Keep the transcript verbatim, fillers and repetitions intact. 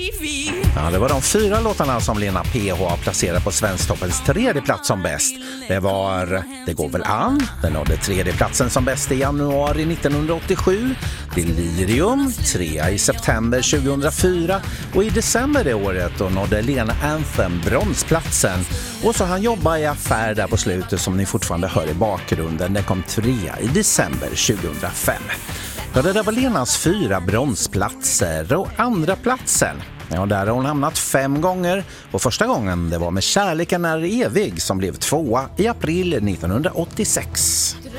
Ja, det var de fyra låtarna som Lena P H placerade på Svensktoppens tredje plats som bäst. Det var Det går väl an, den nådde tredje platsen som bäst i januari nittonhundraåttiosju, Delirium, trea i september tjugohundrafyra och i december det året då nådde Lena Anthem bronsplatsen. Och så han jobba i affär där på slutet som ni fortfarande hör i bakgrunden. Den kom trea i december tjugohundrafem. Ja, det där var Lenas fyra bronsplatser och andra platsen. Ja, där har hon hamnat fem gånger och första gången det var med Kärleken är evig som blev tvåa i april nittonhundraåttiosex.